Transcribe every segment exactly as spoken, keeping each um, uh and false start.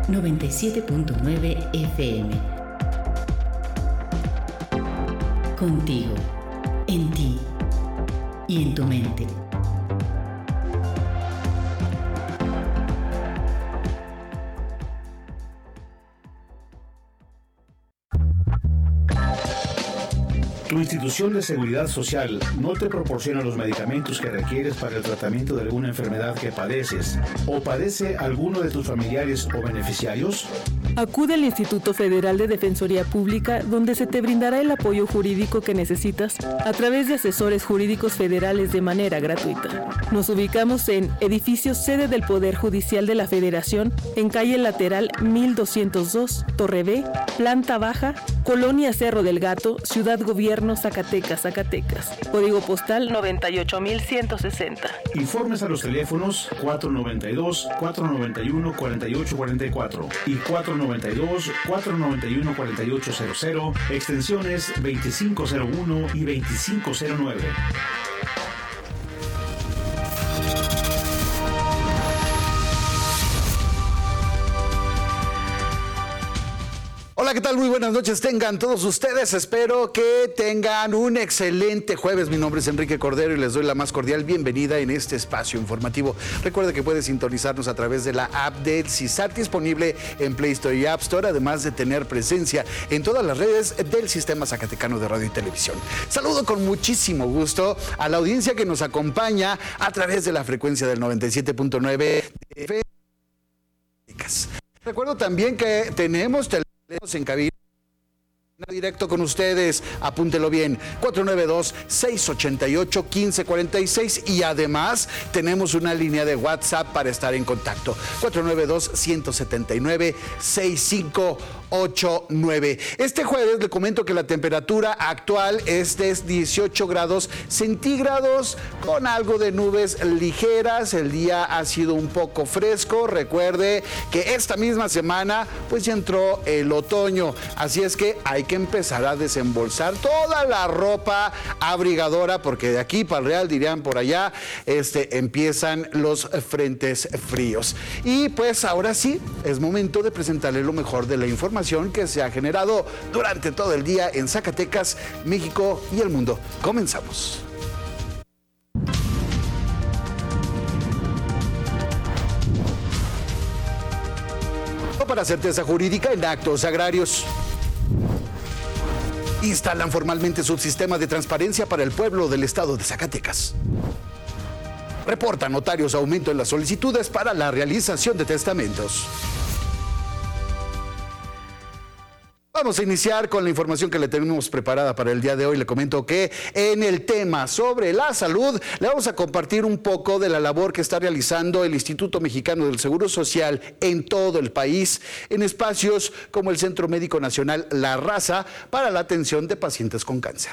noventa y siete punto nueve F M. Contigo, en ti y en tu mente. Tu institución de seguridad social no te proporciona los medicamentos que requieres para el tratamiento de alguna enfermedad que padeces o padece alguno de tus familiares o beneficiarios. Acude al Instituto Federal de Defensoría Pública, donde se te brindará el apoyo jurídico que necesitas a través de asesores jurídicos federales de manera gratuita. Nos ubicamos en edificio sede del Poder Judicial de la Federación, en calle lateral mil doscientos dos, Torre B, planta baja, Colonia Cerro del Gato, Ciudad Gobierno, Zacatecas, Zacatecas. Código postal noventa y ocho mil ciento sesenta. Informes a los teléfonos cuatro noventa y dos, cuatro noventa y uno, cuarenta y ocho cuarenta y cuatro y cuatro noventa y dos, cuatro noventa y uno, cuarenta y ocho cero cero, extensiones veinticinco cero uno y veinticinco cero nueve. Hola, ¿qué tal? Muy buenas noches tengan todos ustedes. Espero que tengan un excelente jueves. Mi nombre es Enrique Cordero y les doy la más cordial bienvenida en este espacio informativo. Recuerda que puedes sintonizarnos a través de la app del CISAT, disponible en Play Store y App Store, además de tener presencia en todas las redes del Sistema Zacatecano de Radio y Televisión. Saludo con muchísimo gusto a la audiencia que nos acompaña a través de la frecuencia del noventa y siete punto nueve de F M. Recuerdo también que tenemos teléfonos en cabina directo con ustedes, apúntelo bien, cuatro nueve dos, seis ocho ocho, uno cinco cuatro seis, y además tenemos una línea de WhatsApp para estar en contacto, cuatro nueve dos, uno siete nueve, seis cinco ocho nueve. Este jueves le comento que la temperatura actual es de dieciocho grados centígrados con algo de nubes ligeras. El día ha sido un poco fresco. Recuerde que esta misma semana pues ya entró el otoño, así es que hay que empezar a desembolsar toda la ropa abrigadora, porque de aquí para el Real, dirían por allá, este, empiezan los frentes fríos. Y pues ahora sí, es momento de presentarle lo mejor de la información que se ha generado durante todo el día en Zacatecas, México y el mundo. Comenzamos. Para certeza jurídica en actos agrarios. Instalan formalmente subsistema de transparencia para el pueblo del estado de Zacatecas. Reportan notarios aumento en las solicitudes para la realización de testamentos. Vamos a iniciar con la información que le tenemos preparada para el día de hoy. Le comento que en el tema sobre la salud le vamos a compartir un poco de la labor que está realizando el Instituto Mexicano del Seguro Social en todo el país, en espacios como el Centro Médico Nacional La Raza para la atención de pacientes con cáncer.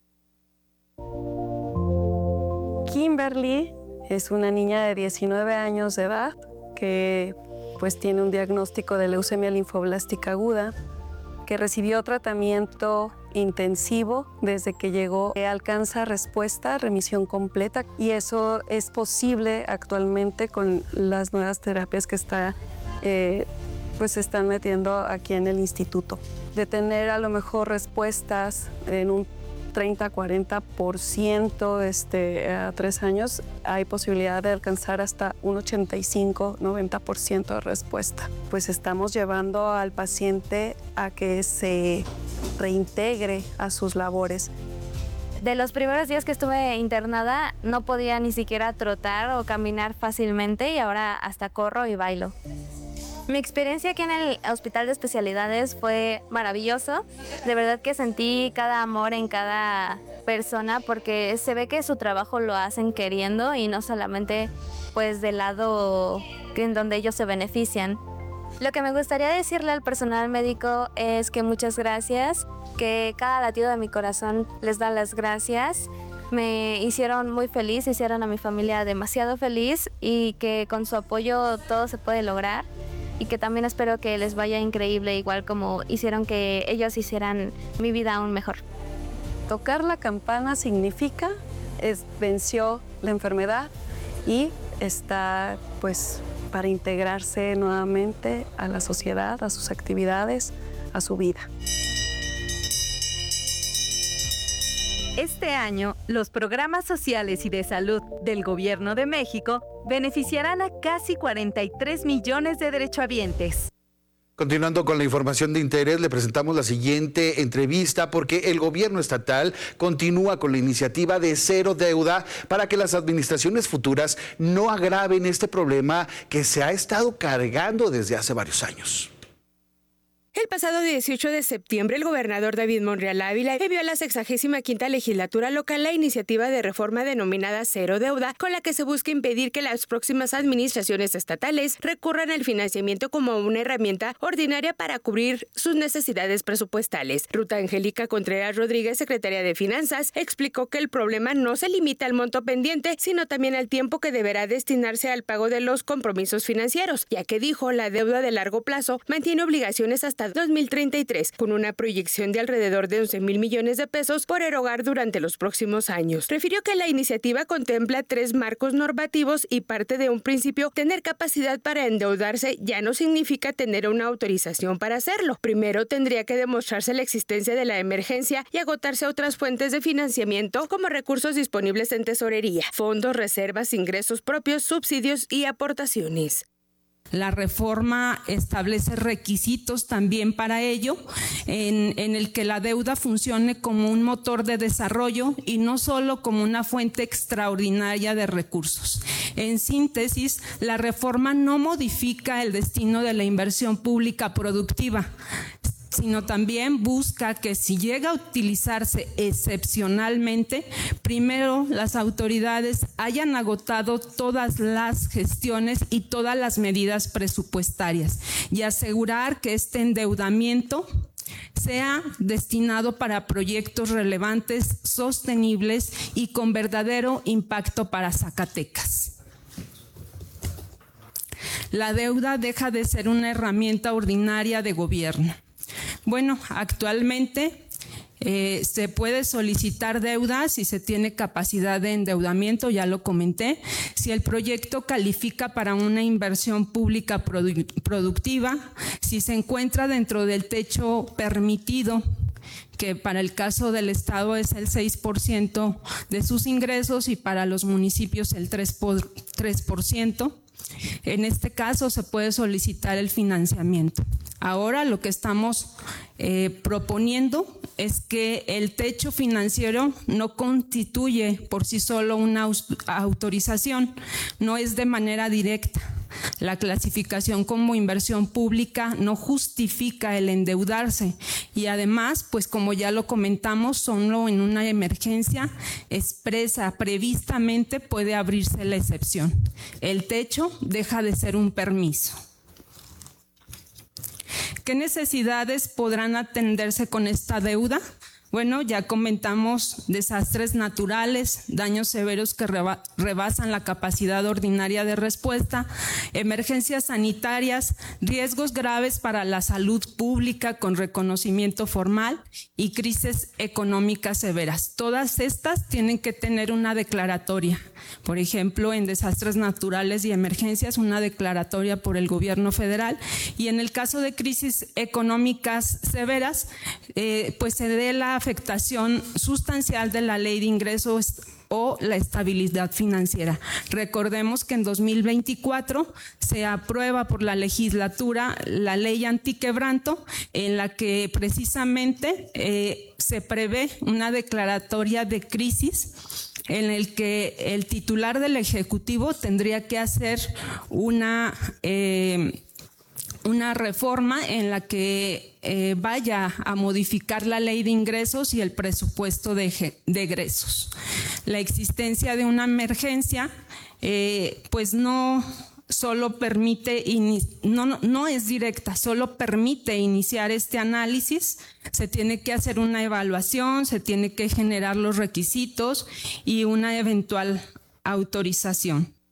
Kimberly es una niña de diecinueve años de edad que pues tiene un diagnóstico de leucemia linfoblástica aguda, que recibió tratamiento intensivo desde que llegó, alcanza respuesta, remisión completa, y eso es posible actualmente con las nuevas terapias que está, eh, pues se están metiendo aquí en el instituto. De tener a lo mejor respuestas en un treinta a cuarenta por ciento este, a tres años, hay posibilidad de alcanzar hasta un ochenta y cinco a noventa por ciento de respuesta. Pues estamos llevando al paciente a que se reintegre a sus labores. De los primeros días que estuve internada no podía ni siquiera trotar o caminar fácilmente, y ahora hasta corro y bailo. Mi experiencia aquí en el Hospital de Especialidades fue maravilloso. De verdad que sentí cada amor en cada persona, porque se ve que su trabajo lo hacen queriendo y no solamente pues del lado en donde ellos se benefician. Lo que me gustaría decirle al personal médico es que muchas gracias, que cada latido de mi corazón les da las gracias. Me hicieron muy feliz, hicieron a mi familia demasiado feliz, y que con su apoyo todo se puede lograr. Y que también espero que les vaya increíble, igual como hicieron que ellos hicieran mi vida aún mejor. Tocar la campana significa es, venció la enfermedad y está pues para integrarse nuevamente a la sociedad, a sus actividades, a su vida. Este año, los programas sociales y de salud del Gobierno de México beneficiarán a casi cuarenta y tres millones de derechohabientes. Continuando con la información de interés, le presentamos la siguiente entrevista porque el gobierno estatal continúa con la iniciativa de cero deuda para que las administraciones futuras no agraven este problema que se ha estado cargando desde hace varios años. El pasado dieciocho de septiembre, el gobernador David Monreal Ávila envió a la sexagésima quinta legislatura local la iniciativa de reforma denominada Cero Deuda, con la que se busca impedir que las próximas administraciones estatales recurran al financiamiento como una herramienta ordinaria para cubrir sus necesidades presupuestales. Ruta Angélica Contreras Rodríguez, secretaria de Finanzas, explicó que el problema no se limita al monto pendiente, sino también al tiempo que deberá destinarse al pago de los compromisos financieros, ya que dijo la deuda de largo plazo mantiene obligaciones hasta dos mil treinta y tres, con una proyección de alrededor de once mil millones de pesos por erogar durante los próximos años. Refirió que la iniciativa contempla tres marcos normativos y parte de un principio: tener capacidad para endeudarse ya no significa tener una autorización para hacerlo. Primero tendría que demostrarse la existencia de la emergencia y agotarse otras fuentes de financiamiento como recursos disponibles en tesorería, fondos, reservas, ingresos propios, subsidios y aportaciones. La reforma establece requisitos también para ello, en, en el que la deuda funcione como un motor de desarrollo y no solo como una fuente extraordinaria de recursos. En síntesis, la reforma no modifica el destino de la inversión pública productiva, sino también busca que si llega a utilizarse excepcionalmente, primero las autoridades hayan agotado todas las gestiones y todas las medidas presupuestarias y asegurar que este endeudamiento sea destinado para proyectos relevantes, sostenibles y con verdadero impacto para Zacatecas. La deuda deja de ser una herramienta ordinaria de gobierno. Bueno, actualmente eh, se puede solicitar deuda si se tiene capacidad de endeudamiento, ya lo comenté, si el proyecto califica para una inversión pública produ- productiva, si se encuentra dentro del techo permitido, que para el caso del Estado es el seis por ciento de sus ingresos y para los municipios el tres por ciento. En este caso se puede solicitar el financiamiento. Ahora lo que estamos eh, proponiendo es que el techo financiero no constituye por sí solo una autorización, no es de manera directa. La clasificación como inversión pública no justifica el endeudarse y además, pues como ya lo comentamos, solo en una emergencia expresa previstamente puede abrirse la excepción. El techo deja de ser un permiso. ¿Qué necesidades podrán atenderse con esta deuda? Bueno, ya comentamos desastres naturales, daños severos que reba- rebasan la capacidad ordinaria de respuesta, emergencias sanitarias, riesgos graves para la salud pública con reconocimiento formal y crisis económicas severas. Todas estas tienen que tener una declaratoria. Por ejemplo, en desastres naturales y emergencias, una declaratoria por el gobierno federal, y en el caso de crisis económicas severas, eh, pues se dé la afectación sustancial de la ley de ingresos o la estabilidad financiera. Recordemos que en dos mil veinticuatro se aprueba por la legislatura la ley antiquebranto, en la que precisamente eh, se prevé una declaratoria de crisis en el que el titular del Ejecutivo tendría que hacer una eh, una reforma en la que eh, vaya a modificar la ley de ingresos y el presupuesto de, de egresos. La existencia de una emergencia eh, pues no solo permite, no, no, no es directa, solo permite iniciar este análisis. Se tiene que hacer una evaluación, se tiene que generar los requisitos y una eventual autorización.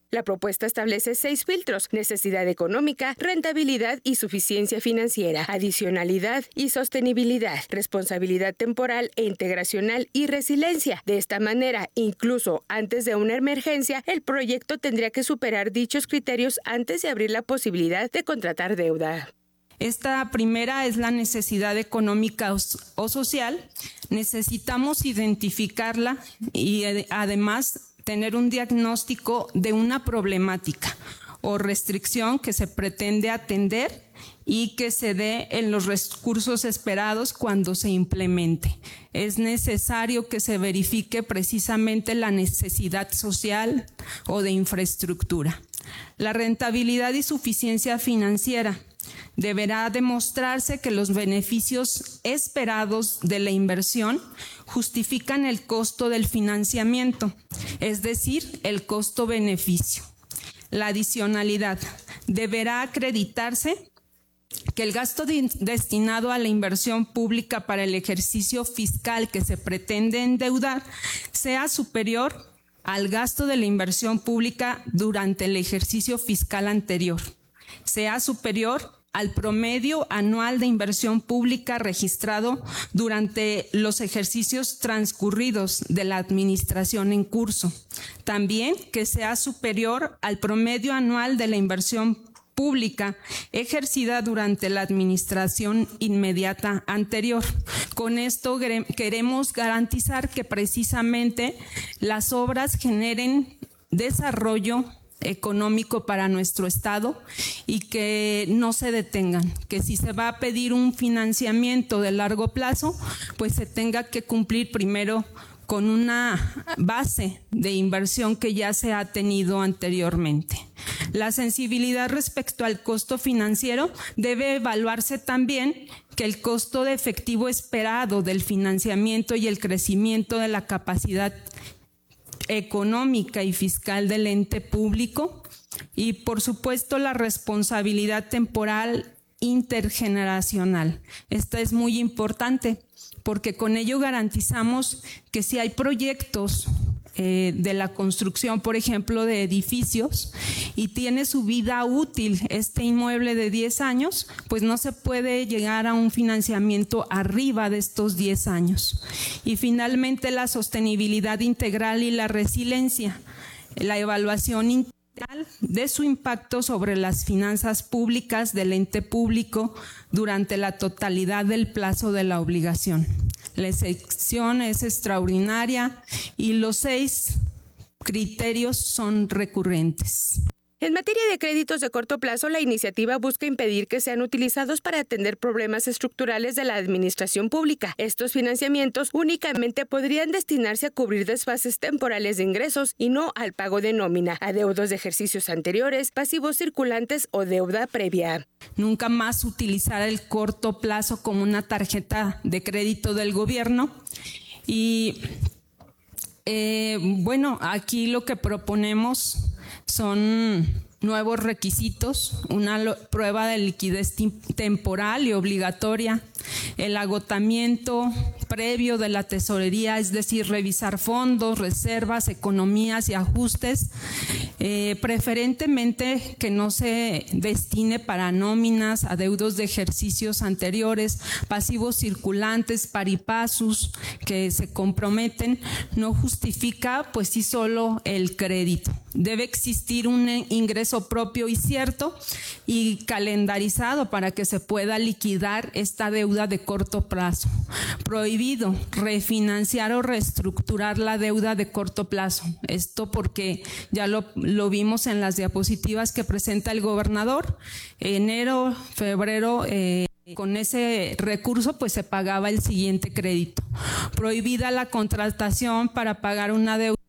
La propuesta establece seis filtros: necesidad económica, rentabilidad y suficiencia financiera, adicionalidad y sostenibilidad, responsabilidad temporal e integracional y resiliencia. De esta manera, incluso antes de una emergencia, el proyecto tendría que superar dichos criterios antes de abrir la posibilidad de contratar deuda. Esta primera es la necesidad económica o social. Necesitamos identificarla y además tener un diagnóstico de una problemática o restricción que se pretende atender y que se dé en los recursos esperados cuando se implemente. Es necesario que se verifique precisamente la necesidad social o de infraestructura. La rentabilidad y suficiencia financiera. Deberá demostrarse que los beneficios esperados de la inversión justifican el costo del financiamiento, es decir, el costo-beneficio. La adicionalidad. Deberá acreditarse que el gasto de, destinado a la inversión pública para el ejercicio fiscal que se pretende endeudar sea superior al gasto de la inversión pública durante el ejercicio fiscal anterior, sea superior al promedio anual de inversión pública registrado durante los ejercicios transcurridos de la administración en curso. También que sea superior al promedio anual de la inversión pública ejercida durante la administración inmediata anterior. Con esto queremos garantizar que precisamente las obras generen desarrollo económico para nuestro Estado y que no se detengan, que si se va a pedir un financiamiento de largo plazo, pues se tenga que cumplir primero con una base de inversión que ya se ha tenido anteriormente. La sensibilidad respecto al costo financiero debe evaluarse también que el costo de efectivo esperado del financiamiento y el crecimiento de la capacidad económica y fiscal del ente público y, por supuesto, la responsabilidad temporal intergeneracional. Esta es muy importante porque con ello garantizamos que si hay proyectos eh, de la construcción, por ejemplo, de edificios y tiene su vida útil este inmueble de diez años, pues no se puede llegar a un financiamiento arriba de estos diez años. Y finalmente la sostenibilidad integral y la resiliencia, la evaluación integral de su impacto sobre las finanzas públicas del ente público durante la totalidad del plazo de la obligación. La excepción es extraordinaria y los seis criterios son recurrentes. En materia de créditos de corto plazo, la iniciativa busca impedir que sean utilizados para atender problemas estructurales de la administración pública. Estos financiamientos únicamente podrían destinarse a cubrir desfases temporales de ingresos y no al pago de nómina, adeudos de ejercicios anteriores, pasivos circulantes o deuda previa. Nunca más utilizar el corto plazo como una tarjeta de crédito del gobierno. Y eh, bueno, aquí lo que proponemos son nuevos requisitos, una prueba de liquidez temporal y obligatoria, el agotamiento previo de la tesorería, es decir, revisar fondos, reservas, economías y ajustes, eh, preferentemente que no se destine para nóminas, adeudos de ejercicios anteriores, pasivos circulantes, paripasus que se comprometen, no justifica pues sí solo el crédito. Debe existir un ingreso propio y cierto y calendarizado para que se pueda liquidar esta deuda de corto plazo. Prohibido refinanciar o reestructurar la deuda de corto plazo. Esto porque ya lo, lo vimos en las diapositivas que presenta el gobernador. Enero, febrero, eh, con ese recurso pues se pagaba el siguiente crédito. Prohibida la contratación para pagar una deuda.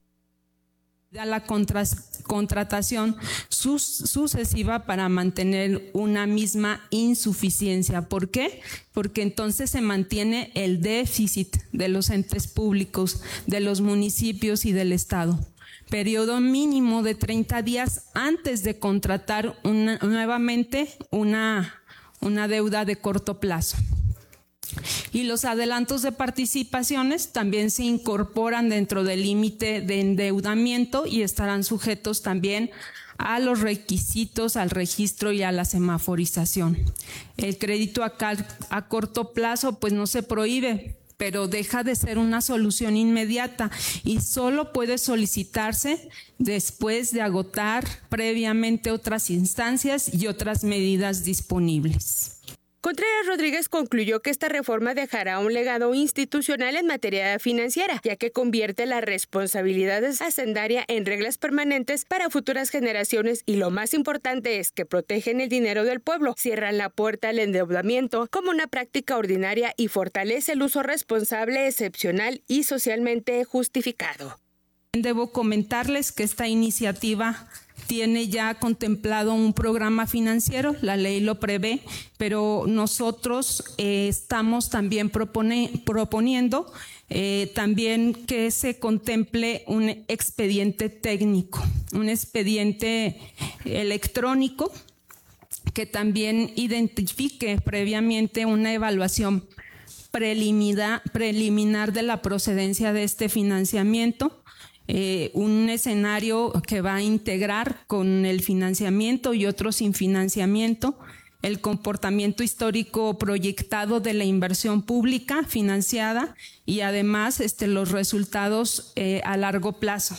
La contra, contratación sus, sucesiva para mantener una misma insuficiencia. ¿Por qué? Porque entonces se mantiene el déficit de los entes públicos, de los municipios y del Estado. Periodo mínimo de treinta días antes de contratar una, nuevamente una, una deuda de corto plazo. Y los adelantos de participaciones también se incorporan dentro del límite de endeudamiento y estarán sujetos también a los requisitos, al registro y a la semaforización. El crédito a, a corto plazo pues no se prohíbe, pero deja de ser una solución inmediata y solo puede solicitarse después de agotar previamente otras instancias y otras medidas disponibles. Contreras Rodríguez concluyó que esta reforma dejará un legado institucional en materia financiera, ya que convierte la responsabilidad hacendaria en reglas permanentes para futuras generaciones y lo más importante es que protegen el dinero del pueblo, cierran la puerta al endeudamiento como una práctica ordinaria y fortalece el uso responsable, excepcional y socialmente justificado. Debo comentarles que esta iniciativa tiene ya contemplado un programa financiero, la ley lo prevé, pero nosotros eh, estamos también propone, proponiendo eh, también que se contemple un expediente técnico, un expediente electrónico que también identifique previamente una evaluación preliminar, preliminar de la procedencia de este financiamiento. Eh, un escenario que va a integrar con el financiamiento y otros sin financiamiento, el comportamiento histórico proyectado de la inversión pública financiada y además este, los resultados eh, a largo plazo.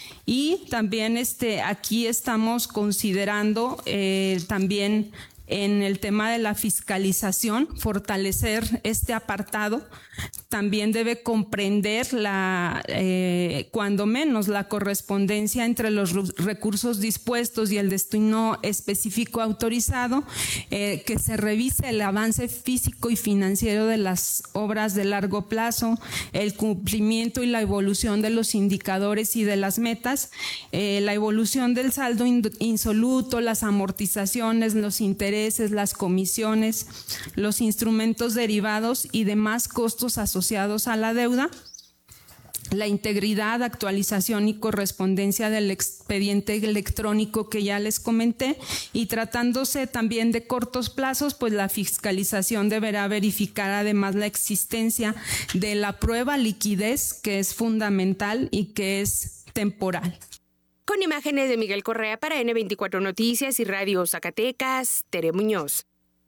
Y también este, aquí estamos considerando eh, también en el tema de la fiscalización, fortalecer este apartado. También debe comprender la, eh, cuando menos la correspondencia entre los recursos dispuestos y el destino específico autorizado, eh, que se revise el avance físico y financiero de las obras de largo plazo, el cumplimiento y la evolución de los indicadores y de las metas, eh, la evolución del saldo insoluto, las amortizaciones, los intereses, las comisiones, los instrumentos derivados y demás costos asociados a la deuda, la integridad, actualización y correspondencia del expediente electrónico que ya les comenté, y tratándose también de cortos plazos, pues la fiscalización deberá verificar además la existencia de la prueba liquidez, que es fundamental y que es temporal. Con imágenes de Miguel Correa para ene veinticuatro Noticias y Radio Zacatecas, Tere Muñoz.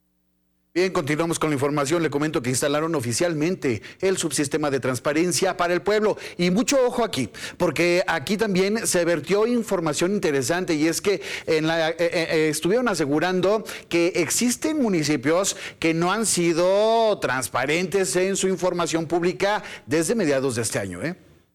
Bien, continuamos con la información. Le comento que instalaron oficialmente el subsistema de transparencia para el pueblo. Y mucho ojo aquí, porque aquí también se vertió información interesante, y es que en la, eh, eh, estuvieron asegurando que existen municipios que no han sido transparentes en su información pública desde mediados de este año, ¿eh?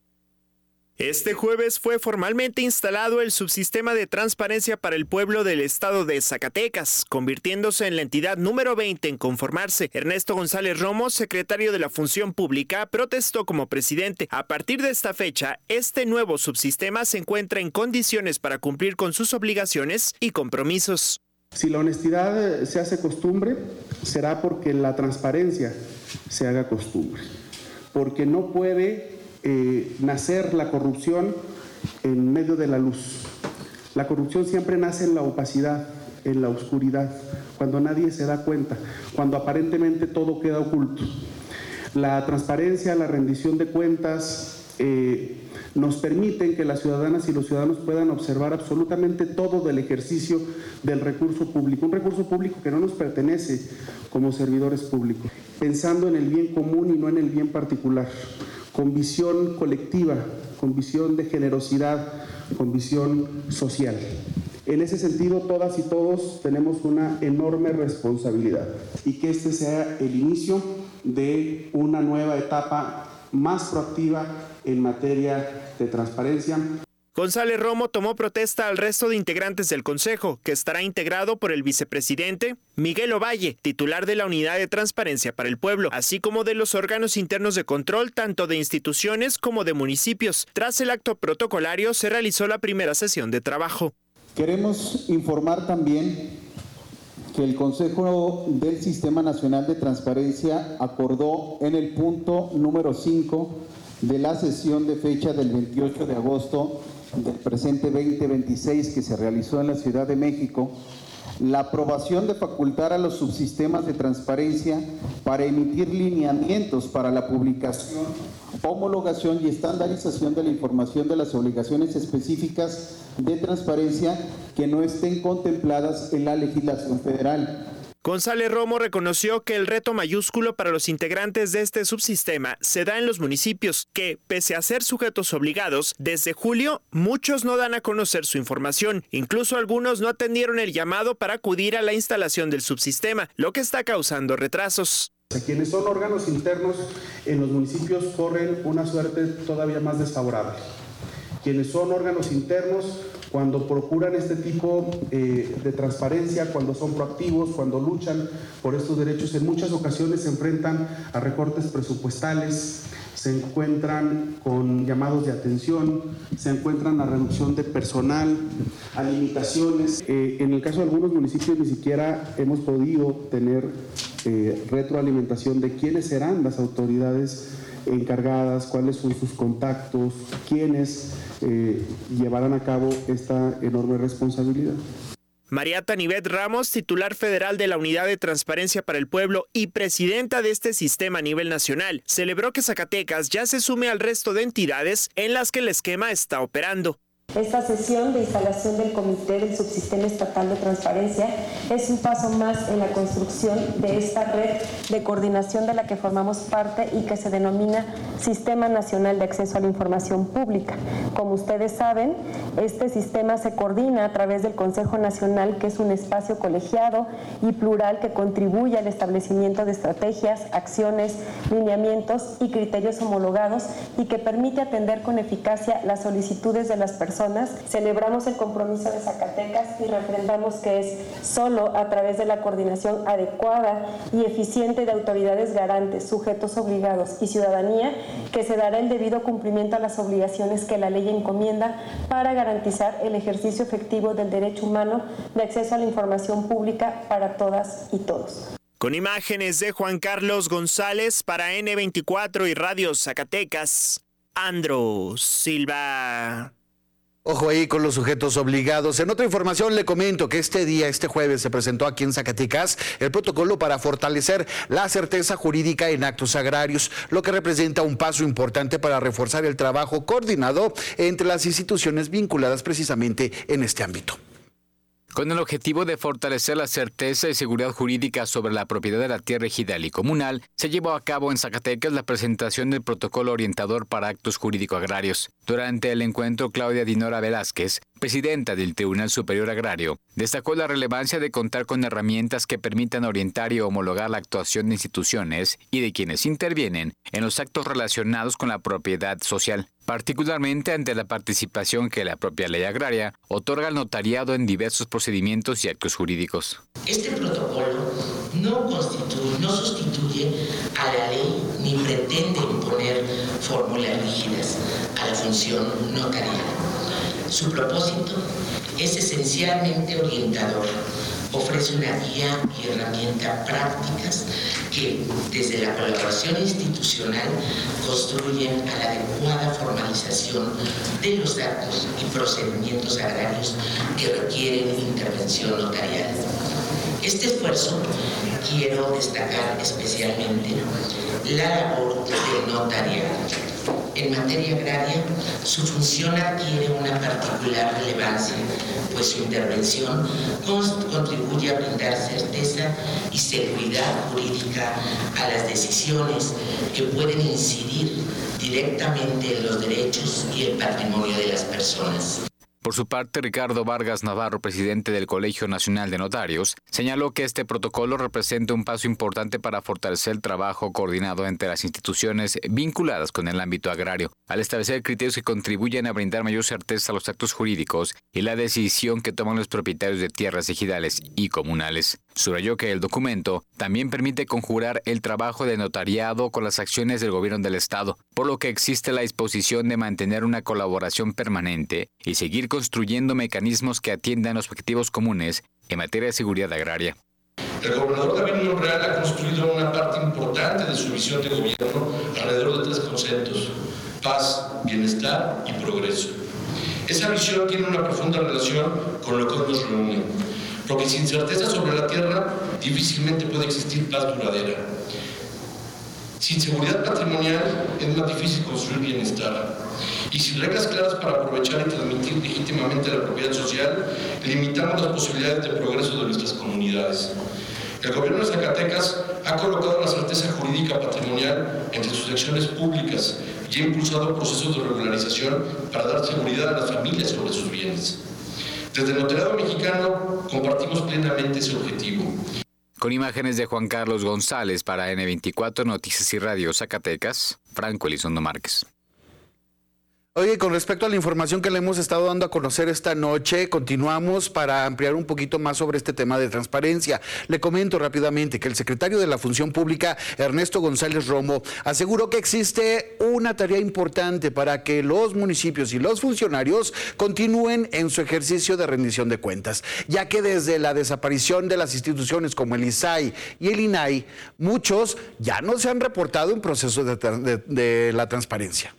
Este jueves fue formalmente instalado el subsistema de transparencia para el pueblo del estado de Zacatecas, convirtiéndose en la entidad número veinte en conformarse. Ernesto González Romo, secretario de la Función Pública, protestó como presidente. A partir de esta fecha, este nuevo subsistema se encuentra en condiciones para cumplir con sus obligaciones y compromisos. Si la honestidad se hace costumbre, será porque la transparencia se haga costumbre, porque no puede Eh, nacer la corrupción en medio de la luz. La corrupción siempre nace en la opacidad, en la oscuridad, cuando nadie se da cuenta, cuando aparentemente todo queda oculto. La transparencia, la rendición de cuentas eh, nos permiten que las ciudadanas y los ciudadanos puedan observar absolutamente todo del ejercicio del recurso público, un recurso público que no nos pertenece como servidores públicos, pensando en el bien común y no en el bien particular, con visión colectiva, con visión de generosidad, con visión social. En ese sentido, todas y todos tenemos una enorme responsabilidad, y que este sea el inicio de una nueva etapa más proactiva en materia de transparencia. González Romo tomó protesta al resto de integrantes del Consejo, que estará integrado por el vicepresidente Miguel Ovalle, titular de la Unidad de Transparencia para el Pueblo, así como de los órganos internos de control, tanto de instituciones como de municipios. Tras el acto protocolario, se realizó la primera sesión de trabajo. Queremos informar también que el Consejo del Sistema Nacional de Transparencia acordó en el punto número cinco de la sesión de fecha del veintiocho de agosto del presente veinte veintiséis que se realizó en la Ciudad de México, la aprobación de facultar a los subsistemas de transparencia para emitir lineamientos para la publicación, homologación y estandarización de la información de las obligaciones específicas de transparencia que no estén contempladas en la legislación federal. González Romo reconoció que el reto mayúsculo para los integrantes de este subsistema se da en los municipios que, pese a ser sujetos obligados, desde julio muchos no dan a conocer su información. Incluso algunos no atendieron el llamado para acudir a la instalación del subsistema, lo que está causando retrasos. Quienes son órganos internos en los municipios corren una suerte todavía más desfavorable. Quienes son órganos internos, cuando procuran este tipo eh, de transparencia, cuando son proactivos, cuando luchan por estos derechos, en muchas ocasiones se enfrentan a recortes presupuestales, se encuentran con llamados de atención, se encuentran a reducción de personal, a limitaciones. Eh, en el caso de algunos municipios ni siquiera hemos podido tener eh, retroalimentación de quiénes serán las autoridades encargadas, cuáles son sus contactos, quiénes eh, llevarán a cabo esta enorme responsabilidad. María Tanivet Ramos, titular federal de la Unidad de Transparencia para el Pueblo y presidenta de este sistema a nivel nacional, celebró que Zacatecas ya se sume al resto de entidades en las que el esquema está operando. Esta sesión de instalación del Comité del Subsistema Estatal de Transparencia es un paso más en la construcción de esta red de coordinación de la que formamos parte y que se denomina Sistema Nacional de Acceso a la Información Pública. Como ustedes saben, este sistema se coordina a través del Consejo Nacional, que es un espacio colegiado y plural que contribuye al establecimiento de estrategias, acciones, lineamientos y criterios homologados y que permite atender con eficacia las solicitudes de las personas. Celebramos el compromiso de Zacatecas y refrendamos que es solo a través de la coordinación adecuada y eficiente de autoridades garantes, sujetos obligados y ciudadanía que se dará el debido cumplimiento a las obligaciones que la ley encomienda para garantizar el ejercicio efectivo del derecho humano de acceso a la información pública para todas y todos. Con imágenes de Juan Carlos González para ene veinticuatro y Radio Zacatecas, Andro Silva. Ojo ahí con los sujetos obligados. En otra información le comento que este día, este jueves, se presentó aquí en Zacatecas el protocolo para fortalecer la certeza jurídica en actos agrarios, lo que representa un paso importante para reforzar el trabajo coordinado entre las instituciones vinculadas precisamente en este ámbito. Con el objetivo de fortalecer la certeza y seguridad jurídica sobre la propiedad de la tierra ejidal y comunal, se llevó a cabo en Zacatecas la presentación del protocolo orientador para actos jurídico-agrarios. Durante el encuentro, Claudia Dinora Velázquez, presidenta del Tribunal Superior Agrario, destacó la relevancia de contar con herramientas que permitan orientar y homologar la actuación de instituciones y de quienes intervienen en los actos relacionados con la propiedad social, particularmente ante la participación que la propia ley agraria otorga al notariado en diversos procedimientos y actos jurídicos. Este protocolo no constituye, no sustituye a la ley ni pretende imponer fórmulas rígidas a la función notarial. Su propósito es esencialmente orientador. Ofrece una guía y herramientas prácticas que, desde la colaboración institucional, construyen a la adecuada formalización de los actos y procedimientos agrarios que requieren intervención notarial. Este esfuerzo quiero destacar especialmente la labor del notariado. En materia agraria, su función adquiere una particular relevancia, pues su intervención contribuye a brindar certeza y seguridad jurídica a las decisiones que pueden incidir directamente en los derechos y el patrimonio de las personas. Por su parte, Ricardo Vargas Navarro, presidente del Colegio Nacional de Notarios, señaló que este protocolo representa un paso importante para fortalecer el trabajo coordinado entre las instituciones vinculadas con el ámbito agrario, al establecer criterios que contribuyen a brindar mayor certeza a los actos jurídicos y la decisión que toman los propietarios de tierras ejidales y comunales. Subrayó que el documento también permite conjurar el trabajo de notariado con las acciones del gobierno del Estado, por lo que existe la disposición de mantener una colaboración permanente y seguir construyendo mecanismos que atiendan los objetivos comunes en materia de seguridad agraria. El gobernador David Monreal ha construido una parte importante de su visión de gobierno alrededor de tres conceptos: paz, bienestar y progreso. Esa visión tiene una profunda relación con lo que hoy nos reúne. porque sin certeza sobre la tierra difícilmente puede existir paz duradera. Sin seguridad patrimonial es más difícil construir bienestar. Y sin reglas claras para aprovechar y transmitir legítimamente la propiedad social, limitamos las posibilidades de progreso de nuestras comunidades. El gobierno de Zacatecas ha colocado la certeza jurídica patrimonial entre sus acciones públicas y ha impulsado procesos de regularización para dar seguridad a las familias sobre sus bienes. Desde el Notariado Mexicano compartimos plenamente ese objetivo. Con imágenes de Juan Carlos González para ene veinticuatro Noticias y Radio Zacatecas, Franco Elizondo Márquez. Oye, con respecto a la información que le hemos estado dando a conocer esta noche, continuamos para ampliar un poquito más sobre este tema de transparencia. Le comento rápidamente que el secretario de la Función Pública, Ernesto González Romo, aseguró que existe una tarea importante para que los municipios y los funcionarios continúen en su ejercicio de rendición de cuentas, ya que desde la desaparición de las instituciones como el I S A I y el I N A I, muchos ya no se han reportado en procesos de, de, de la transparencia.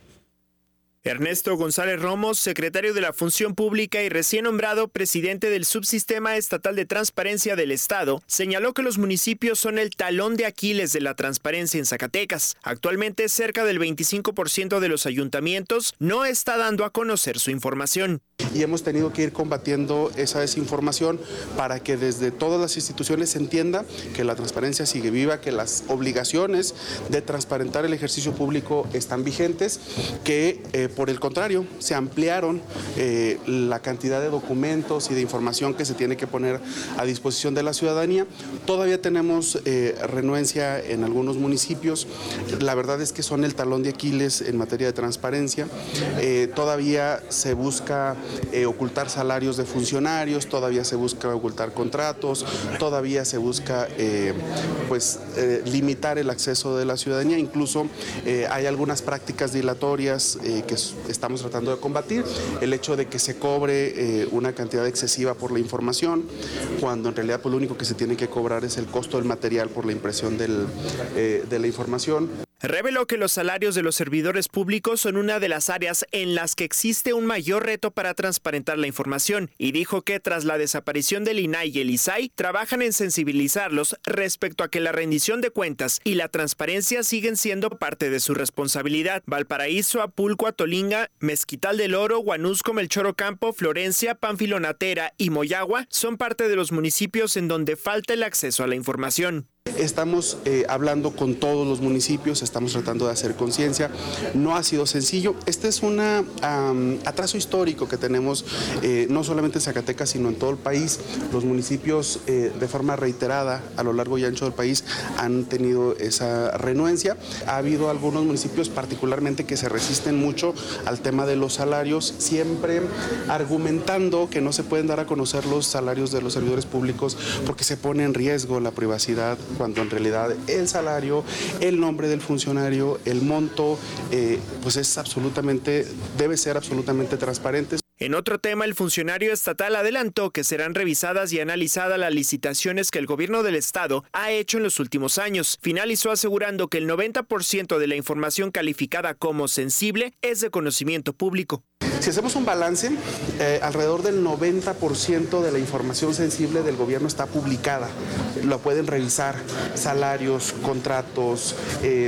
Ernesto González Romo, secretario de la Función Pública y recién nombrado presidente del Subsistema Estatal de Transparencia del Estado, señaló que los municipios son el talón de Aquiles de la transparencia en Zacatecas. Actualmente, cerca del veinticinco por ciento de los ayuntamientos no está dando a conocer su información. Y hemos tenido que ir combatiendo esa desinformación para que desde todas las instituciones se entienda que la transparencia sigue viva, que las obligaciones de transparentar el ejercicio público están vigentes, que eh, por el contrario se ampliaron eh, la cantidad de documentos y de información que se tiene que poner a disposición de la ciudadanía. Todavía tenemos eh, renuencia en algunos municipios. La verdad es que son el talón de Aquiles en materia de transparencia. Eh, todavía se busca Eh, ocultar salarios de funcionarios, todavía se busca ocultar contratos, todavía se busca eh, pues eh, limitar el acceso de la ciudadanía, incluso eh, hay algunas prácticas dilatorias eh, que estamos tratando de combatir, el hecho de que se cobre eh, una cantidad excesiva por la información, cuando en realidad pues, lo único que se tiene que cobrar es el costo del material por la impresión del, eh, de la información. Reveló que los salarios de los servidores públicos son una de las áreas en las que existe un mayor reto para transparentar la información y dijo que tras la desaparición del I N A I y el I S A I trabajan en sensibilizarlos respecto a que la rendición de cuentas y la transparencia siguen siendo parte de su responsabilidad. Valparaíso, Apulco, Atolinga, Mezquital del Oro, Huanusco, Melchor Ocampo, Florencia, Pánfilo Natera y Moyagua son parte de los municipios en donde falta el acceso a la información. Estamos eh, hablando con todos los municipios, estamos tratando de hacer conciencia. No ha sido sencillo. Este es un um, atraso histórico que tenemos eh, no solamente en Zacatecas, sino en todo el país. Los municipios eh, de forma reiterada a lo largo y ancho del país han tenido esa renuencia. Ha habido algunos municipios particularmente que se resisten mucho al tema de los salarios, siempre argumentando que no se pueden dar a conocer los salarios de los servidores públicos porque se pone en riesgo la privacidad, cuando en realidad el salario, el nombre del funcionario, el monto, eh, pues es absolutamente, debe ser absolutamente transparente. En otro tema, el funcionario estatal adelantó que serán revisadas y analizadas las licitaciones que el gobierno del estado ha hecho en los últimos años. Finalizó asegurando que el noventa por ciento de la información calificada como sensible es de conocimiento público. Si hacemos un balance, eh, alrededor del noventa por ciento de la información sensible del gobierno está publicada. Lo pueden revisar, salarios, contratos, eh,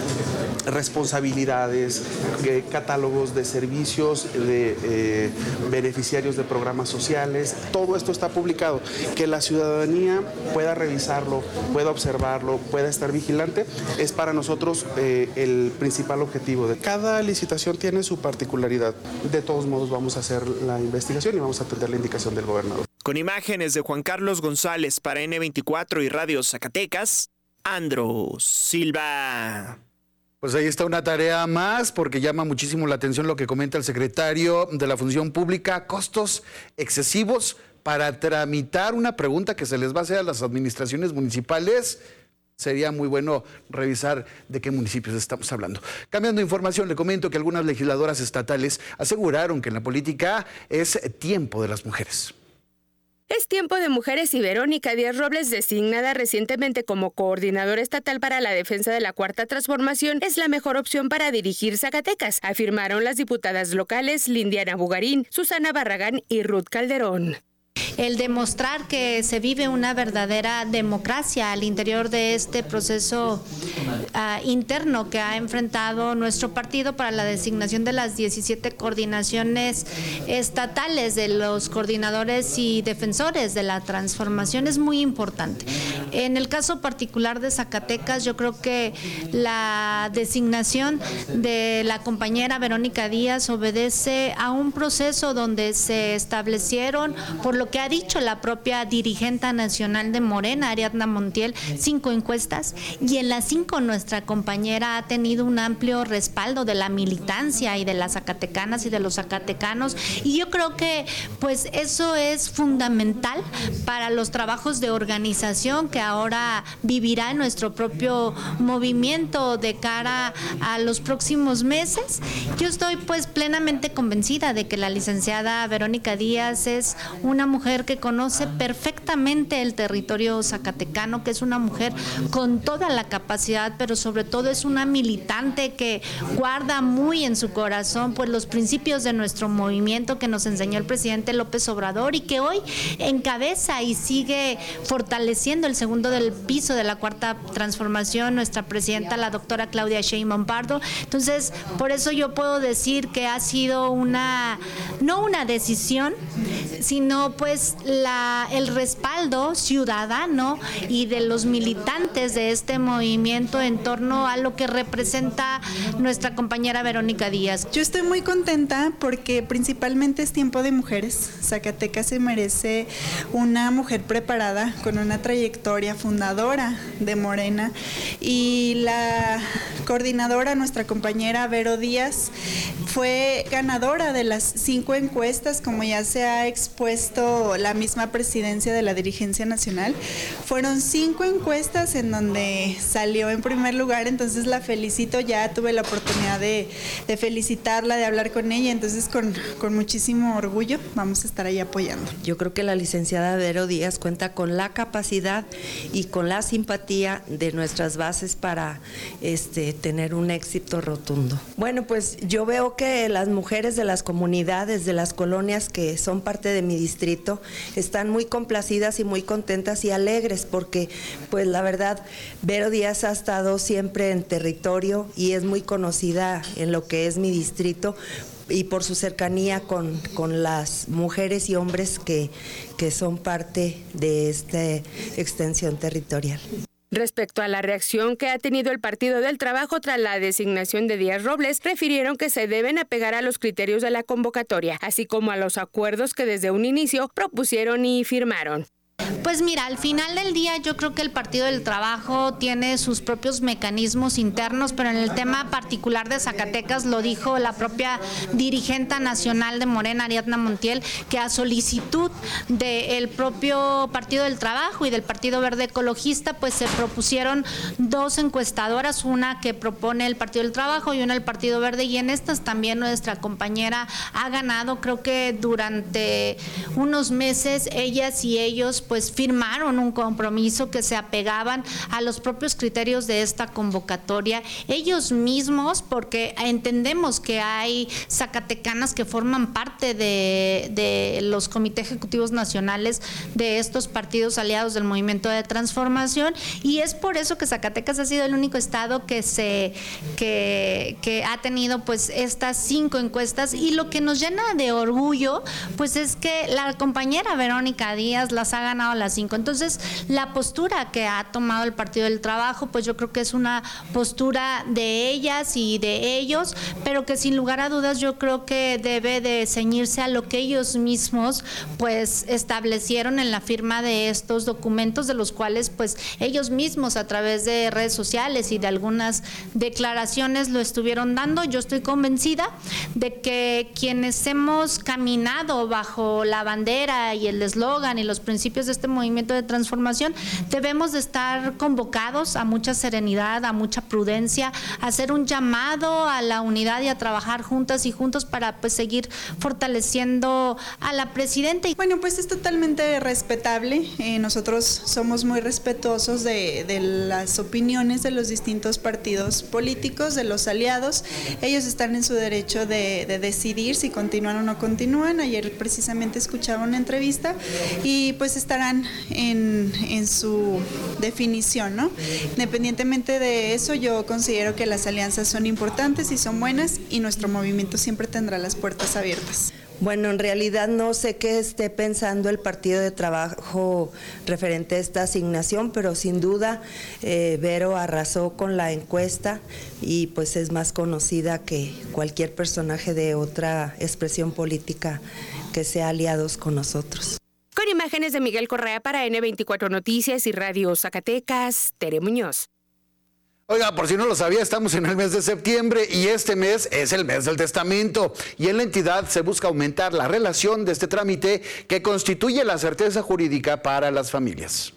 responsabilidades, eh, catálogos de servicios, de eh, beneficiarios de programas sociales. Todo esto está publicado. Que la ciudadanía pueda revisarlo, pueda observarlo, pueda estar vigilante, es para nosotros eh, el principal objetivo. De cada licitación tiene su particularidad. De todos modos vamos a hacer la investigación y vamos a atender la indicación del gobernador. Con imágenes de Juan Carlos González para ene veinticuatro y Radio Zacatecas, Andro Silva. Pues ahí está una tarea más, porque llama muchísimo la atención lo que comenta el secretario de la Función Pública, costos excesivos para tramitar una pregunta que se les va a hacer a las administraciones municipales. Sería muy bueno revisar de qué municipios estamos hablando. Cambiando de información, le comento que algunas legisladoras estatales aseguraron que en la política es tiempo de las mujeres. Es tiempo de mujeres y Verónica Díaz Robles, designada recientemente como coordinadora estatal para la defensa de la Cuarta Transformación, es la mejor opción para dirigir Zacatecas, afirmaron las diputadas locales Lindiana Bugarín, Susana Barragán y Ruth Calderón. el demostrar que se vive una verdadera democracia al interior de este proceso uh, interno que ha enfrentado nuestro partido para la designación de las diecisiete coordinaciones estatales de los coordinadores y defensores de la transformación es muy importante. En el caso particular de Zacatecas, yo creo que la designación de la compañera Verónica Díaz obedece a un proceso donde se establecieron, por lo que ha dicho la propia dirigente nacional de Morena, Ariadna Montiel, cinco encuestas, y en las cinco nuestra compañera ha tenido un amplio respaldo de la militancia y de las zacatecanas y de los zacatecanos, y yo creo que pues eso es fundamental para los trabajos de organización que ahora vivirá nuestro propio movimiento de cara a los próximos meses. Yo estoy pues plenamente convencida de que la licenciada Verónica Díaz es una mujer que conoce perfectamente el territorio zacatecano, que es una mujer con toda la capacidad, pero sobre todo es una militante que guarda muy en su corazón pues los principios de nuestro movimiento que nos enseñó el presidente López Obrador y que hoy encabeza y sigue fortaleciendo el segundo del piso de la cuarta transformación, nuestra presidenta, la doctora Claudia Sheinbaum Pardo. Entonces, por eso yo puedo decir que ha sido una, no una decisión, sino pues la, el respaldo ciudadano y de los militantes de este movimiento en torno a lo que representa nuestra compañera Verónica Díaz. Yo estoy muy contenta porque principalmente es tiempo de mujeres. Zacatecas se merece una mujer preparada con una trayectoria fundadora de Morena, y la coordinadora, nuestra compañera Vero Díaz, fue ganadora de las cinco encuestas, como ya se ha expuesto la misma presidencia de la dirigencia nacional. Fueron cinco encuestas en donde salió en primer lugar, entonces la felicito, ya tuve la oportunidad de, de felicitarla, de hablar con ella, entonces con, con muchísimo orgullo vamos a estar ahí apoyando. Yo creo que la licenciada Vero Díaz cuenta con la capacidad y con la simpatía de nuestras bases para este, tener un éxito rotundo. Bueno, pues yo veo que las mujeres de las comunidades, de las colonias que son parte de mi distrito, están muy complacidas y muy contentas y alegres porque, pues la verdad, Vero Díaz ha estado siempre en territorio y es muy conocida en lo que es mi distrito, y por su cercanía con, con las mujeres y hombres que, que son parte de esta extensión territorial. Respecto a la reacción que ha tenido el Partido del Trabajo tras la designación de Díaz Robles, refirieron que se deben apegar a los criterios de la convocatoria, así como a los acuerdos que desde un inicio propusieron y firmaron. Pues mira, al final del día yo creo que el Partido del Trabajo tiene sus propios mecanismos internos, pero en el tema particular de Zacatecas lo dijo la propia dirigente nacional de Morena, Ariadna Montiel, que a solicitud del propio Partido del Trabajo y del Partido Verde Ecologista, pues se propusieron dos encuestadoras, una que propone el Partido del Trabajo y una el Partido Verde, y en estas también nuestra compañera ha ganado. Creo que durante unos meses ellas y ellos pues firmaron un compromiso que se apegaban a los propios criterios de esta convocatoria, ellos mismos, porque entendemos que hay zacatecanas que forman parte de, de los comités ejecutivos nacionales de estos partidos aliados del Movimiento de Transformación, y es por eso que Zacatecas ha sido el único estado que se que, que ha tenido pues estas cinco encuestas, y lo que nos llena de orgullo pues es que la compañera Verónica Díaz las ha ganado a las cinco. Entonces, la postura que ha tomado el Partido del Trabajo, pues yo creo que es una postura de ellas y de ellos, pero que sin lugar a dudas yo creo que debe de ceñirse a lo que ellos mismos pues establecieron en la firma de estos documentos, de los cuales pues ellos mismos a través de redes sociales y de algunas declaraciones lo estuvieron dando. Yo estoy convencida de que quienes hemos caminado bajo la bandera y el eslogan y los principios principios de este movimiento de transformación, debemos de estar convocados a mucha serenidad, a mucha prudencia, a hacer un llamado a la unidad y a trabajar juntas y juntos para pues seguir fortaleciendo a la presidenta. Bueno, pues es totalmente respetable. Eh, nosotros somos muy respetuosos de, de las opiniones de los distintos partidos políticos, de los aliados. Ellos están en su derecho de, de decidir si continúan o no continúan. Ayer precisamente escuchaba una entrevista y pues estarán en, en su definición, ¿no? Independientemente de eso, yo considero que las alianzas son importantes y son buenas y nuestro movimiento siempre tendrá las puertas abiertas. Bueno, en realidad no sé qué esté pensando el Partido de Trabajo referente a esta asignación, pero sin duda eh, Vero arrasó con la encuesta y pues es más conocida que cualquier personaje de otra expresión política que sea aliados con nosotros. Con imágenes de Miguel Correa para N veinticuatro Noticias y Radio Zacatecas, Tere Muñoz. Oiga, por si no lo sabía, estamos en el mes de septiembre y este mes es el mes del testamento. Y en la entidad se busca aumentar la relación de este trámite que constituye la certeza jurídica para las familias.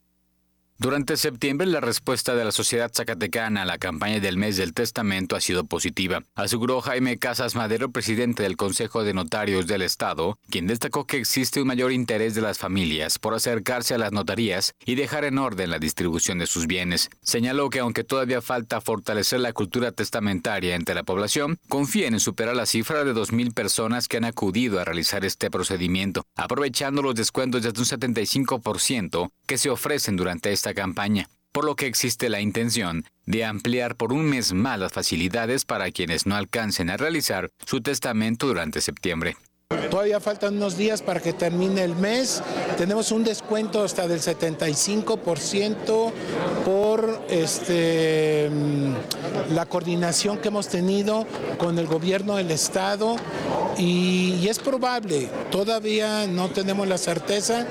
Durante septiembre, la respuesta de la sociedad zacatecana a la campaña del mes del testamento ha sido positiva. Aseguró Jaime Casas Madero, presidente del Consejo de Notarios del Estado, quien destacó que existe un mayor interés de las familias por acercarse a las notarías y dejar en orden la distribución de sus bienes. Señaló que aunque todavía falta fortalecer la cultura testamentaria entre la población, confían en superar la cifra de dos mil personas que han acudido a realizar este procedimiento, aprovechando los descuentos de un setenta y cinco por ciento que se ofrecen durante esta campaña, por lo que existe la intención de ampliar por un mes más las facilidades para quienes no alcancen a realizar su testamento durante septiembre. Todavía faltan unos días para que termine el mes. Tenemos un descuento hasta del setenta y cinco por ciento por este, la coordinación que hemos tenido con el gobierno del estado y, y es probable, todavía no tenemos la certeza,